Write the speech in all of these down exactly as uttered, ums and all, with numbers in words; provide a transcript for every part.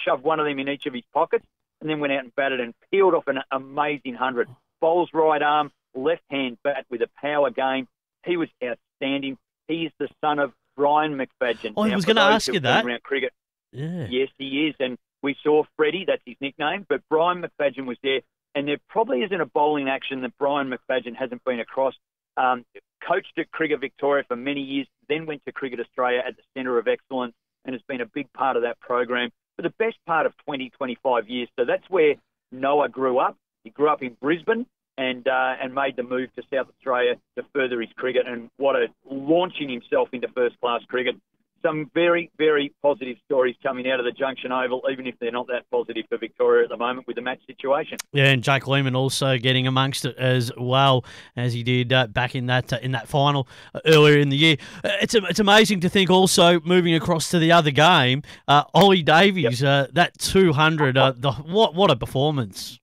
shoved one of them in each of his pockets, and then went out and batted and peeled off an amazing hundred. Bowls right arm, left-hand bat with a power game. He was outstanding. He is the son of Brian McFadden. Oh, I now, was for going to those ask who've you been that. around cricket, Yeah. yes, he is. And we saw Freddie, that's his nickname, but Brian McFadden was there. And there probably isn't a bowling action that Brian McFadden hasn't been across. Um, coached at Cricket Victoria for many years, then went to Cricket Australia at the Centre of Excellence and has been a big part of that program for the best part of twenty, twenty-five years. So that's where Noah grew up. He grew up in Brisbane and uh, and made the move to South Australia to further his cricket, and what a launching himself into first-class cricket. Some very, very positive stories coming out of the Junction Oval, even if they're not that positive for Victoria at the moment with the match situation. Yeah, and Jake Lehman also getting amongst it as well as he did uh, back in that uh, in that final uh, earlier in the year. Uh, it's it's amazing to think also moving across to the other game, uh, Ollie Davies, yep. uh, that two hundred, uh, the, what what a performance.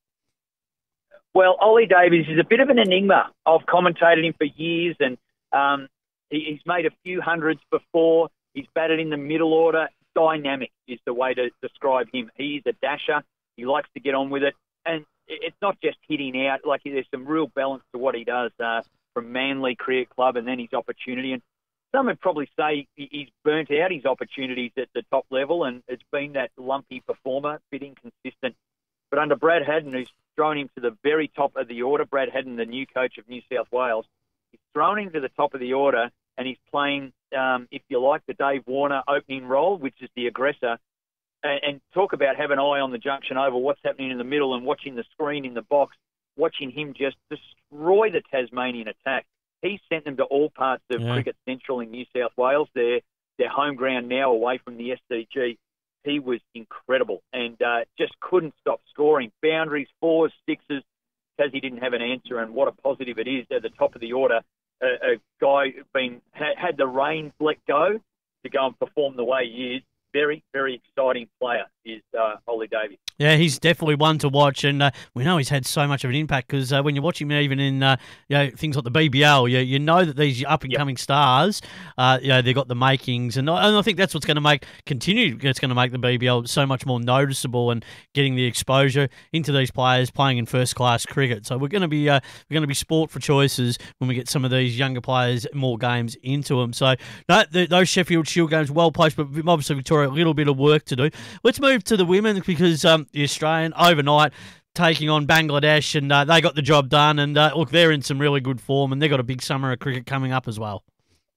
Well, Ollie Davies is a bit of an enigma. I've commentated him for years, and um, he, he's made a few hundreds before. He's batted in the middle order. Dynamic is the way to describe him. He's a dasher. He likes to get on with it. And it's not just hitting out. Like, there's some real balance to what he does uh, from Manly Cricket Club and then his opportunity. And some would probably say he's burnt out his opportunities at the top level, and it's been that lumpy performer, a bit inconsistent. But under Brad Haddin, who's thrown him to the very top of the order, Brad Haddin, the new coach of New South Wales, he's thrown him to the top of the order, and he's playing, um, if you like, the Dave Warner opening role, which is the aggressor. And, and talk about have an eye on the Junction Oval, what's happening in the middle, and watching the screen in the box, watching him just destroy the Tasmanian attack. He sent them to all parts of yeah. Cricket Central in New South Wales, their, their home ground now away from the S C G. He was incredible and uh, just couldn't stop scoring. Boundaries, fours, sixes, because he didn't have an answer, and what a positive it is at the top of the order. A, a guy been had, had the reins let go to go and perform the way he is. Very, very exciting player is uh, Ollie Davies. Yeah, he's definitely one to watch, and uh, we know he's had so much of an impact because uh, when you watch him even in uh, you know, things like the B B L, you, you know that these up-and-coming yep. stars, uh, you know, they've got the makings, and I, and I think that's what's going to make continue. It's going to make the B B L so much more noticeable and getting the exposure into these players playing in first-class cricket. So we're going to be uh, we're going to be sport for choices when we get some of these younger players more games into them. So no, the, those Sheffield Shield games well placed, but obviously Victoria a little bit of work to do. Let's move to the women because. Um, The Australian overnight taking on Bangladesh, and uh, they got the job done. And uh, look, they're in some really good form, and they've got a big summer of cricket coming up as well.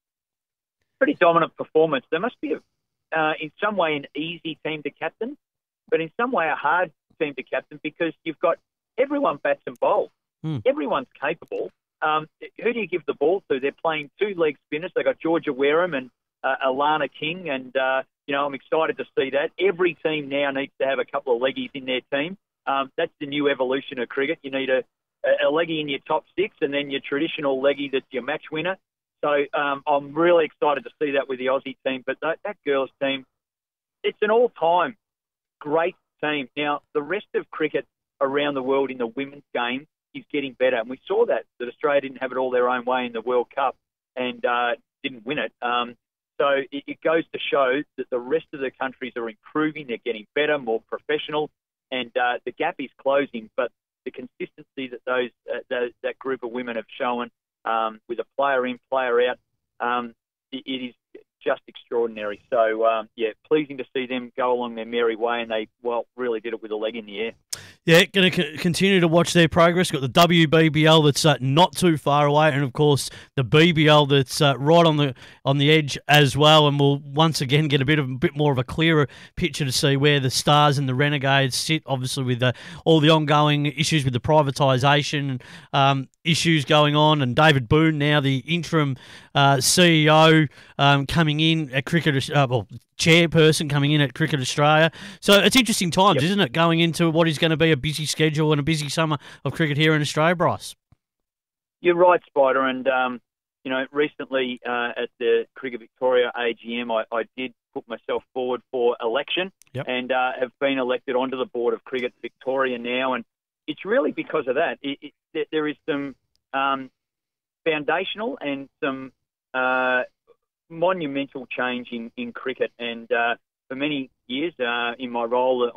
Pretty dominant performance. There must be, a, uh, in some way, an easy team to captain, but in some way a hard team to captain because you've got everyone bats and bowls. Hmm. Everyone's capable. Um, who do you give the ball to? They're playing two leg spinners. They've got Georgia Wareham and uh, Alana King, and uh, you know, I'm excited to see that. Every team now needs to have a couple of leggies in their team. Um, that's the new evolution of cricket. You need a, a leggy in your top six and then your traditional leggy that's your match winner. So um, I'm really excited to see that with the Aussie team. But that, that girls' team, it's an all-time great team. Now, the rest of cricket around the world in the women's game is getting better. And we saw that, that Australia didn't have it all their own way in the World Cup and uh, didn't win it. Um, So it, it goes to show that the rest of the countries are improving. They're getting better, more professional, and uh, the gap is closing. But the consistency that those, uh, those that group of women have shown um, with a player in, player out, um, it, it is just extraordinary. So, um, yeah, pleasing to see them go along their merry way, and they, well, really did it with a leg in the air. Yeah, going to c- continue to watch their progress. Got the W B B L that's uh, not too far away, and of course the B B L that's uh, right on the on the edge as well. And we'll once again get a bit of a bit more of a clearer picture to see where the Stars and the Renegades sit. Obviously, with uh, all the ongoing issues with the privatisation um, issues going on, and David Boone now the interim uh, C E O um, coming in at Cricket, uh, well, chairperson coming in at Cricket Australia. So it's interesting times, yep. isn't it, going into what is going to be a busy schedule and a busy summer of cricket here in Australia, Bryce? You're right, Spider. And, um, you know, recently uh, at the Cricket Victoria A G M, I, I did put myself forward for election yep. and uh, have been elected onto the board of Cricket Victoria now. And it's really because of that. It, it, there is some um, foundational and some uh, monumental change in, in cricket. And uh, for many years uh, in my role